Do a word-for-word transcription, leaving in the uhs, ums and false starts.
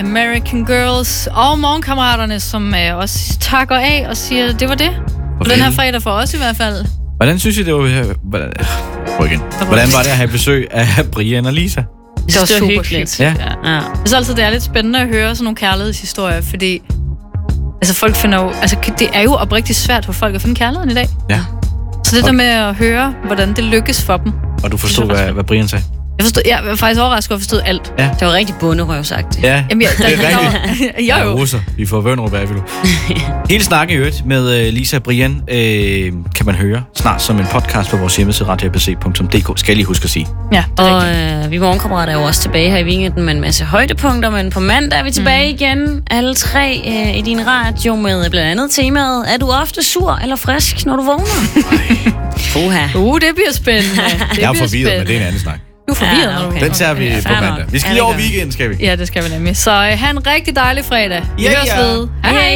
American Girls og Morgenkammeraterne, som øh, også takker af og siger, det var det. For den her fredag for os i hvert fald. Hvordan synes I, det var... Hvordan, øh, igen. Hvordan var det at have besøg af Brian og Lisa? Det var super hyggeligt. Ja. Ja. Jeg synes altid, det er lidt spændende at høre sådan nogle kærlighedshistorier, fordi altså, folk finder jo, altså, det er jo oprigtigt svært for folk at finde kærligheden i dag. Ja. Så det okay. der med at høre, hvordan det lykkes for dem. Og du forstod, hvad, hvad Brian sagde? Jeg, forstod, jeg var faktisk overrasket over at forstå alt. Ja. Det var rigtig bunderøvsagtigt. Ja, Jamen, jeg, der, det er rigtigt. Jeg er jo russer. Vi får Vønrup af, vil du. Hele snakken i øvrigt med uh, Lisa og Brian øh, kan man høre snart som en podcast på vores hjemmeside radio a b c punktum d k. Skal jeg lige huske at sige. Ja, det er og rigtigt. øh, vi morgenkammerater er jo også tilbage her i weekenden med en masse højdepunkter, men på mandag er vi tilbage mm. igen. Alle tre øh, i din radio med blandt andet temaet. Er du ofte sur eller frisk, når du vågner? Uha. Uh, det bliver spændende. Det Jeg er forvirret, men det er en anden snak. Du er forvirret, Ja, okay. nu. Den tager vi Okay, på fair mandag. nok. Vi skal Ja, lige over det gør vi. weekenden, skal vi? Ja, det skal vi nemlig. Så øh, have en rigtig dejlig fredag. Vi Ja, høres ja. ved. Hej, hej.